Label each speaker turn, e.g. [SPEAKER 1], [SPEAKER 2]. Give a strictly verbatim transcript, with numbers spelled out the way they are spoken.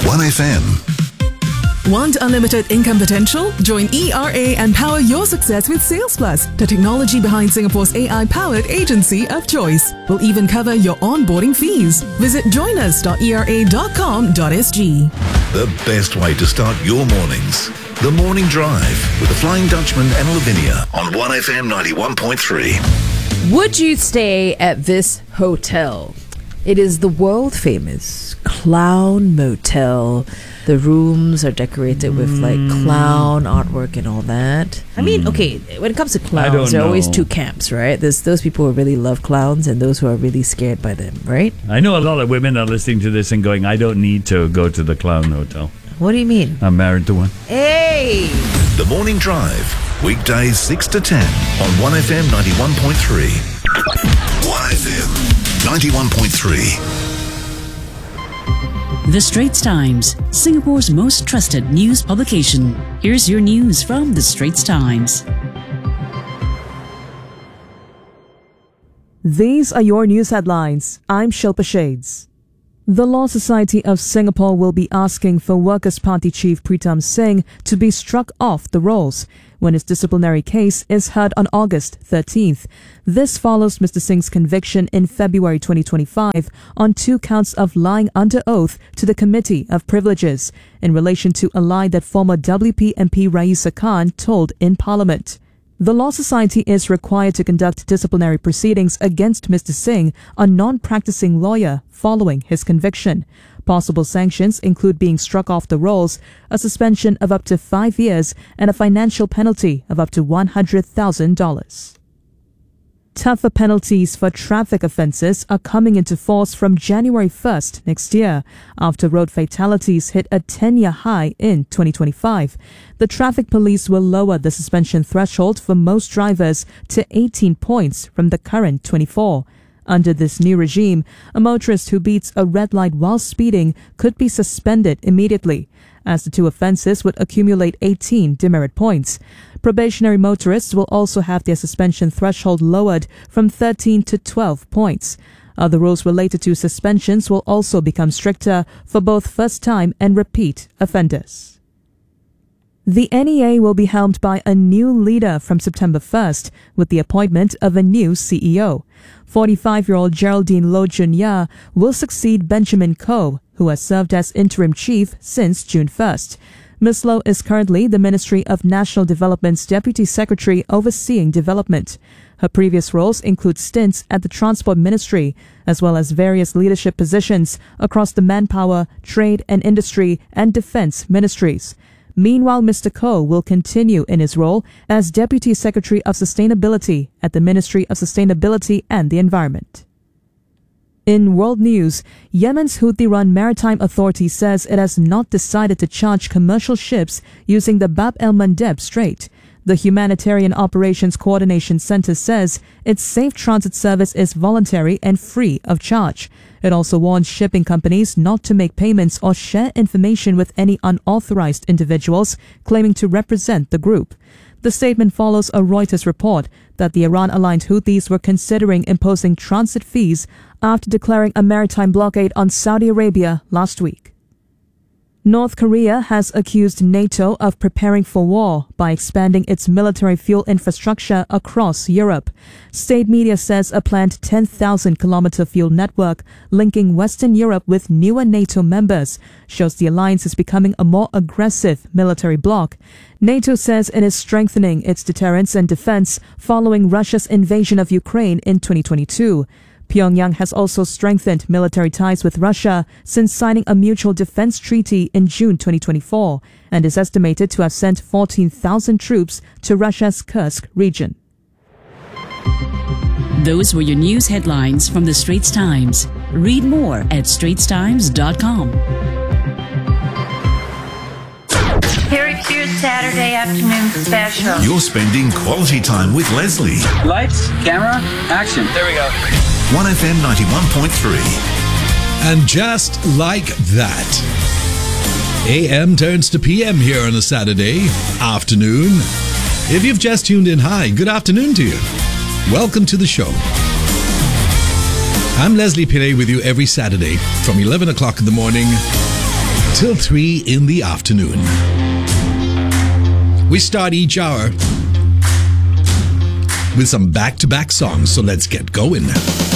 [SPEAKER 1] one F M.
[SPEAKER 2] Want unlimited income potential? Join E R A and power your success with Sales Plus, the technology behind Singapore's A I-powered agency of choice. We'll even cover your onboarding fees. Visit join us dot e r a dot com dot s g.
[SPEAKER 1] The best way to start your mornings. The Morning Drive with the Flying Dutchman and Lavinia on one F M ninety-one point three.
[SPEAKER 3] Would you stay at this hotel? It is the world-famous Clown Motel. The rooms are decorated mm. with like clown artwork and all that. I mean, mm. okay, when it comes to clowns, there are always two camps, right? There's those people who really love clowns and those who are really scared by them, right?
[SPEAKER 4] I know a lot of women are listening to this and going, I don't need to go to the Clown Hotel.
[SPEAKER 3] What do you mean?
[SPEAKER 4] I'm married to one.
[SPEAKER 3] Hey!
[SPEAKER 1] The Morning Drive, weekdays six to ten on one F M ninety-one point three. one F M ninety-one point three.
[SPEAKER 5] The Straits Times, Singapore's most trusted news publication. Here's your news from The Straits Times.
[SPEAKER 6] These are your news headlines. I'm Shilpa Shades. The Law Society of Singapore will be asking for Workers' Party Chief Pritam Singh to be struck off the rolls when his disciplinary case is heard on August thirteenth. This follows Mister Singh's conviction in February twenty twenty-five on two counts of lying under oath to the Committee of Privileges in relation to a lie that former W P M P Raisa Khan told in Parliament. The Law Society is required to conduct disciplinary proceedings against Mister Singh, a non-practicing lawyer, following his conviction. Possible sanctions include being struck off the rolls, a suspension of up to five years, and a financial penalty of up to one hundred thousand dollars. Tougher penalties for traffic offences are coming into force from January first next year, after road fatalities hit a ten-year high in twenty twenty-five. The traffic police will lower the suspension threshold for most drivers to eighteen points from the current twenty-four. Under this new regime, a motorist who beats a red light while speeding could be suspended immediately, as the two offences would accumulate eighteen demerit points. Probationary motorists will also have their suspension threshold lowered from thirteen to twelve points. Other rules related to suspensions will also become stricter for both first-time and repeat offenders. The N E A will be helmed by a new leader from September first, with the appointment of a new C E O. forty-five-year-old Geraldine Loh Jun Ya will succeed Benjamin Koh, who has served as interim chief since June first. Miz Loh is currently the Ministry of National Development's Deputy Secretary overseeing development. Her previous roles include stints at the Transport Ministry, as well as various leadership positions across the Manpower, Trade and Industry and Defence Ministries. Meanwhile, Mister Koh will continue in his role as Deputy Secretary of Sustainability at the Ministry of Sustainability and the Environment. In world news, Yemen's Houthi-run Maritime Authority says it has not decided to charge commercial ships using the Bab el-Mandeb Strait. The Humanitarian Operations Coordination Center says its safe transit service is voluntary and free of charge. It also warns shipping companies not to make payments or share information with any unauthorized individuals claiming to represent the group. The statement follows a Reuters report that the Iran-aligned Houthis were considering imposing transit fees after declaring a maritime blockade on Saudi Arabia last week. North Korea has accused NATO of preparing for war by expanding its military fuel infrastructure across Europe. State media says a planned ten thousand kilometer fuel network linking Western Europe with newer NATO members shows the alliance is becoming a more aggressive military bloc. NATO says it is strengthening its deterrence and defense following Russia's invasion of Ukraine in twenty twenty-two. Pyongyang has also strengthened military ties with Russia since signing a mutual defense treaty in June twenty twenty-four and is estimated to have sent fourteen thousand troops to Russia's Kursk region.
[SPEAKER 5] Those were your news headlines from The Straits Times. Read more at straits times dot com.
[SPEAKER 7] Here is your Saturday afternoon special.
[SPEAKER 1] You're spending quality time with Leslie.
[SPEAKER 8] Lights, camera, action. There we go.
[SPEAKER 1] one F M ninety-one point three.
[SPEAKER 9] And just like that, A M turns to P M here on a Saturday afternoon. If you've just tuned in, hi, good afternoon to you. Welcome to the show. I'm Leslie Pillay with you every Saturday from eleven o'clock in the morning till three in the afternoon. We start each hour with some back-to-back songs, so let's get going.